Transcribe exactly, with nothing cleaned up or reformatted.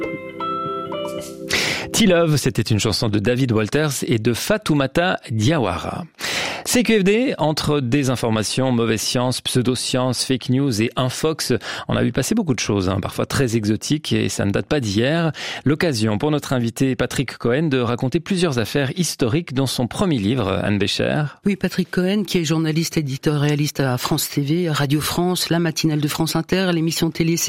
T-Love, c'était une chanson de David Walters et de Fatoumata Diawara. C Q F D, entre désinformation, mauvaise science, pseudo-science, fake news et infox, on a vu passer beaucoup de choses, hein, parfois très exotiques, et ça ne date pas d'hier. L'occasion pour notre invité Patrick Cohen de raconter plusieurs affaires historiques dans son premier livre, Anne Bécher. Oui, Patrick Cohen, qui est journaliste éditorialiste à France T V, à Radio France, la matinale de France Inter, l'émission télé